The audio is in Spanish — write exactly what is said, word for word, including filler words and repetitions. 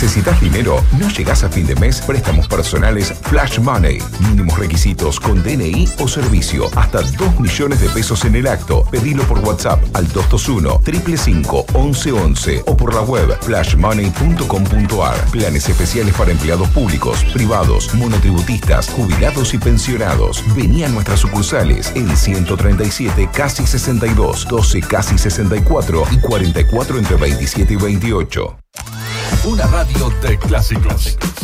¿Necesitas dinero? ¿No llegás a fin de mes? Préstamos personales Flash Money. Mínimos requisitos con D N I o servicio. Hasta dos millones de pesos en el acto. Pedilo por WhatsApp al dos dos uno, cinco cinco cinco, once once o por la web flash money punto com punto a r. Planes especiales para empleados públicos, privados, monotributistas, jubilados y pensionados. Vení a nuestras sucursales en ciento treinta y siete, casi sesenta y dos, doce, casi sesenta y cuatro y cuarenta y cuatro entre veintisiete y veintiocho. Una radio de clásicos.